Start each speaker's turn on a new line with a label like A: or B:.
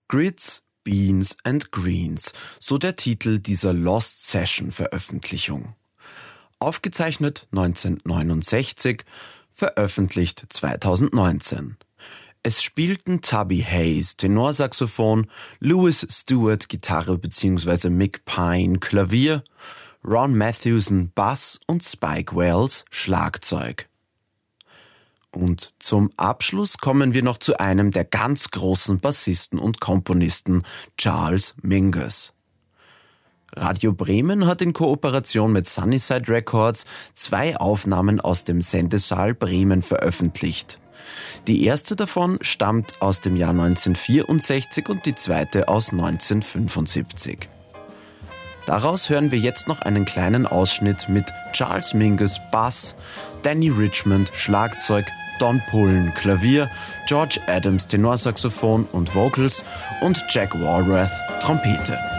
A: Grits, Beans and Greens, so der Titel dieser Lost Session Veröffentlichung. Aufgezeichnet 1969, veröffentlicht 2019. Es spielten Tubby Hayes Tenorsaxophon, Lewis Stewart Gitarre bzw. Mick Pine Klavier, Ron Mathewson Bass und Spike Wells Schlagzeug. Und zum Abschluss kommen wir noch zu einem der ganz großen Bassisten und Komponisten, Charles Mingus. Radio Bremen hat in Kooperation mit Sunnyside Records 2 Aufnahmen aus dem Sendesaal Bremen veröffentlicht. Die erste davon stammt aus dem Jahr 1964 und die zweite aus 1975. Daraus hören wir jetzt noch einen kleinen Ausschnitt mit Charles Mingus Bass, Danny Richmond Schlagzeug, Don Pullen Klavier, George Adams Tenorsaxophon und Vocals und Jack Walrath Trompete.